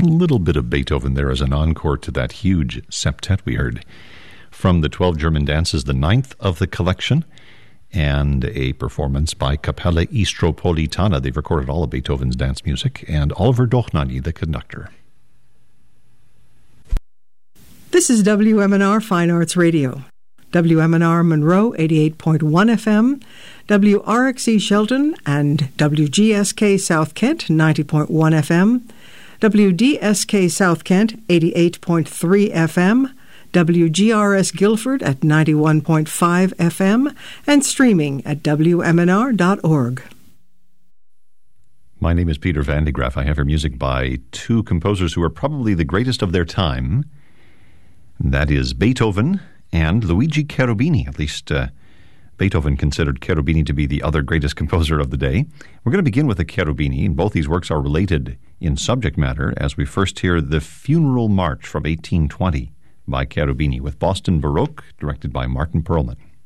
A little bit of Beethoven there as an encore to that huge septet we heard. From the 12 German dances, the 9th of the collection, and a performance by Capella Istropolitana. They've recorded all of Beethoven's dance music, and Oliver Dochnani, the conductor. This is WMNR Fine Arts Radio. WMNR Monroe 88.1 FM, WRXE Shelton and WGSK South Kent 90.1 FM, WDSK South Kent 88.3 FM, WGRS Guilford at 91.5 FM, and streaming at WMNR.org. My name is Peter Van de Graaff. I have here music by two composers who are probably the greatest of their time. That is Beethoven and Luigi Cherubini. At least Beethoven considered Cherubini to be the other greatest composer of the day. We're going to begin with the Cherubini, and both these works are related in subject matter, as we first hear the Funeral March from 1820 by Cherubini, with Boston Baroque, directed by Martin Perlman.